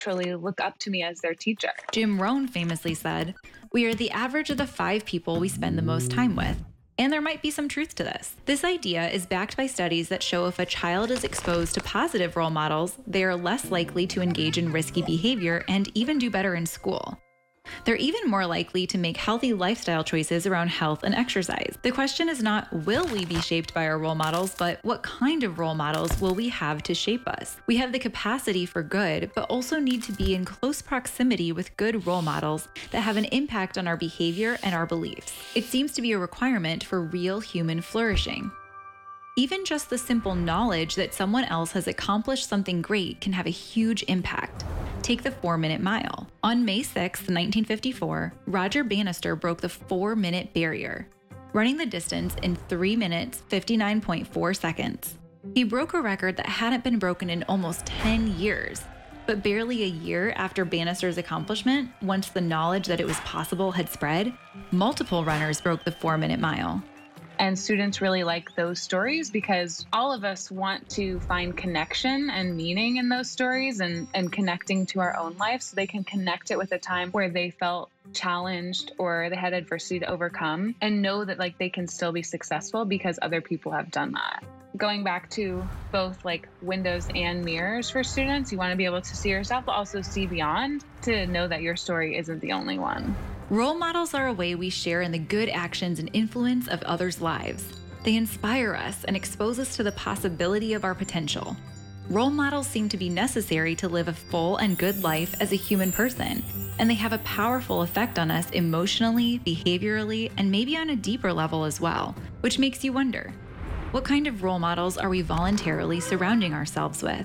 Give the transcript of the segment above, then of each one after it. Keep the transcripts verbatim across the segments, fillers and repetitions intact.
truly look up to me as their teacher. Jim Rohn famously said, "We are the average of the five people we spend the most time with." And there might be some truth to this. This idea is backed by studies that show if a child is exposed to positive role models, they are less likely to engage in risky behavior and even do better in school. They're even more likely to make healthy lifestyle choices around health and exercise. The question is not, will we be shaped by our role models, but what kind of role models will we have to shape us? We have the capacity for good, but also need to be in close proximity with good role models that have an impact on our behavior and our beliefs. It seems to be a requirement for real human flourishing. Even just the simple knowledge that someone else has accomplished something great can have a huge impact. Take the four-minute mile. On May sixth, nineteen fifty-four, Roger Bannister broke the four-minute barrier, running the distance in three minutes, fifty-nine point four seconds. He broke a record that hadn't been broken in almost ten years. But barely a year after Bannister's accomplishment, once the knowledge that it was possible had spread, multiple runners broke the four-minute mile. And students really like those stories because all of us want to find connection and meaning in those stories and, and connecting to our own life so they can connect it with a time where they felt challenged or they had adversity to overcome and know that like they can still be successful because other people have done that. Going back to both like windows and mirrors for students, you want to be able to see yourself, but also see beyond to know that your story isn't the only one. Role models are a way we share in the good actions and influence of others' lives. They inspire us and expose us to the possibility of our potential. Role models seem to be necessary to live a full and good life as a human person, and they have a powerful effect on us emotionally, behaviorally, and maybe on a deeper level as well, which makes you wonder, what kind of role models are we voluntarily surrounding ourselves with?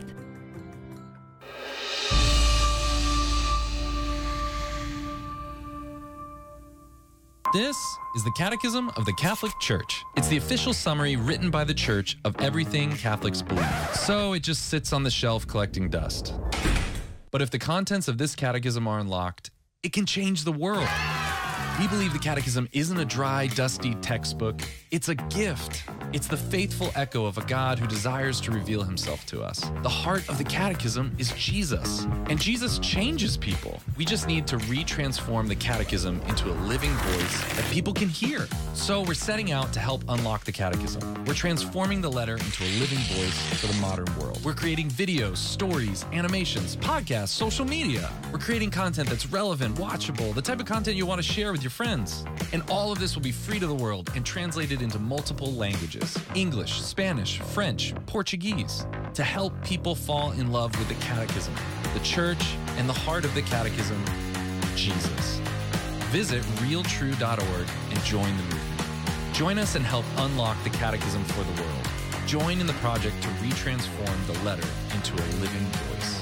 This is the Catechism of the Catholic Church. It's the official summary written by the Church of everything Catholics believe. So it just sits on the shelf collecting dust. But if the contents of this catechism are unlocked, it can change the world. We believe the Catechism isn't a dry, dusty textbook. It's a gift. It's the faithful echo of a God who desires to reveal himself to us. The heart of the Catechism is Jesus, and Jesus changes people. We just need to re-transform the Catechism into a living voice that people can hear. So we're setting out to help unlock the Catechism. We're transforming the letter into a living voice for the modern world. We're creating videos, stories, animations, podcasts, social media. We're creating content that's relevant, watchable, the type of content you want to share with your friends. And all of this will be free to the world and translated into multiple languages: English, Spanish, French, Portuguese, to help people fall in love with the Catechism, the Church, and the heart of the Catechism, Jesus. Visit real true dot org and join the movement. Join us and help unlock the Catechism for the world. Join in the project to re-transform the letter into a living voice.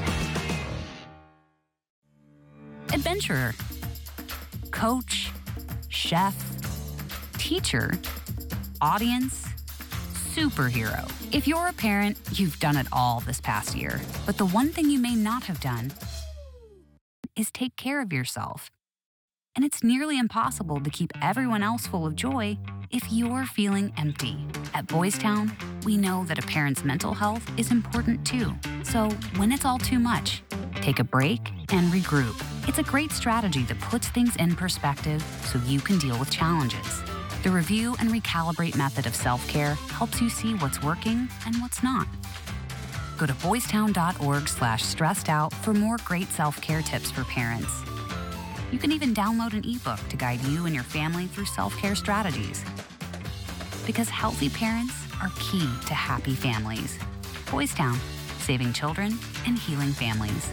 Adventurer, coach, chef, teacher, audience, superhero. If you're a parent, you've done it all this past year. But the one thing you may not have done is take care of yourself. And it's nearly impossible to keep everyone else full of joy if you're feeling empty. At Boys Town, we know that a parent's mental health is important too. So when it's all too much, take a break and regroup. It's a great strategy that puts things in perspective so you can deal with challenges. The review and recalibrate method of self-care helps you see what's working and what's not. Go to boys town dot org slash stressed out for more great self-care tips for parents. You can even download an ebook to guide you and your family through self-care strategies. Because healthy parents are key to happy families. Boys Town, saving children and healing families.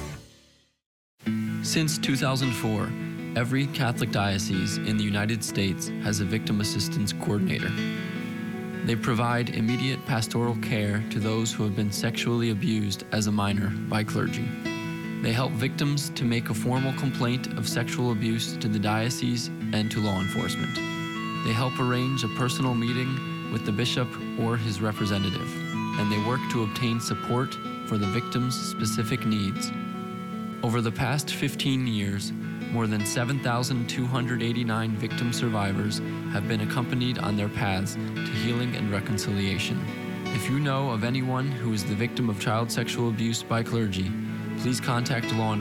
Since two thousand four, every Catholic diocese in the United States has a victim assistance coordinator. They provide immediate pastoral care to those who have been sexually abused as a minor by clergy. They help victims to make a formal complaint of sexual abuse to the diocese and to law enforcement. They help arrange a personal meeting with the bishop or his representative, and they work to obtain support for the victim's specific needs. Over the past fifteen years, more than seven thousand two hundred eighty-nine victim survivors have been accompanied on their paths to healing and reconciliation. If you know of anyone who is the victim of child sexual abuse by clergy, please contact law enforcement